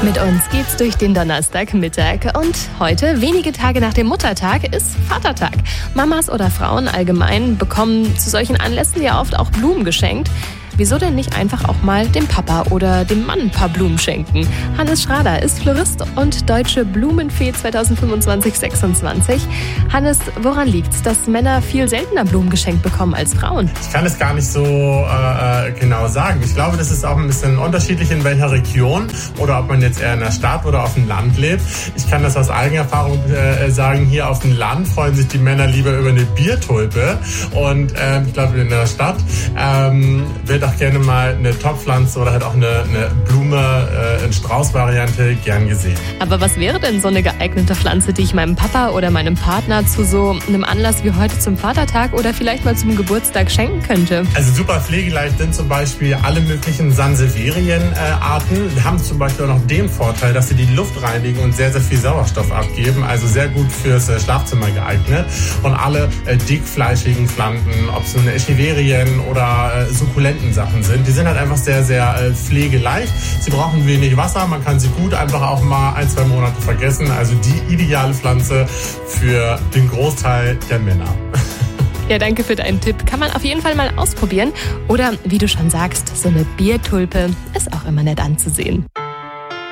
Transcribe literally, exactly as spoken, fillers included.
Mit uns geht's durch den Donnerstagmittag und heute, wenige Tage nach dem Muttertag, ist Vatertag. Mamas oder Frauen allgemein bekommen zu solchen Anlässen ja oft auch Blumen geschenkt. Wieso denn nicht einfach auch mal dem Papa oder dem Mann ein paar Blumen schenken? Hannes Schrader ist Florist und Deutsche Blumenfee zwanzig fünfundzwanzig sechsundzwanzig. Hannes, woran liegt's, dass Männer viel seltener Blumen geschenkt bekommen als Frauen? Ich kann es gar nicht so äh, genau sagen. Ich glaube, das ist auch ein bisschen unterschiedlich, in welcher Region oder ob man jetzt eher in der Stadt oder auf dem Land lebt. Ich kann das aus Eigenerfahrung äh, sagen, hier auf dem Land freuen sich die Männer lieber über eine Biertulpe. Und äh, ich glaube, in der Stadt ähm, wird auch gerne mal eine Topfpflanze oder halt auch eine, eine Blume äh, in Strauß-Variante gern gesehen. Aber was wäre denn so eine geeignete Pflanze, die ich meinem Papa oder meinem Partner zu so einem Anlass wie heute zum Vatertag oder vielleicht mal zum Geburtstag schenken könnte? Also super pflegeleicht sind zum Beispiel alle möglichen Sanseverien-Arten. Die haben zum Beispiel auch noch den Vorteil, dass sie die Luft reinigen und sehr, sehr viel Sauerstoff abgeben. Also sehr gut fürs äh, Schlafzimmer geeignet. Und alle äh, dickfleischigen Pflanzen, ob es nun Echeverien oder äh, Sukkulenten Sachen sind. Die sind halt einfach sehr, sehr äh, pflegeleicht. Sie brauchen wenig Wasser. Man kann sie gut einfach auch mal ein, zwei Monate vergessen. Also die ideale Pflanze für den Großteil der Männer. Ja, danke für deinen Tipp. Kann man auf jeden Fall mal ausprobieren. Oder wie du schon sagst, so eine Biertulpe ist auch immer nett anzusehen.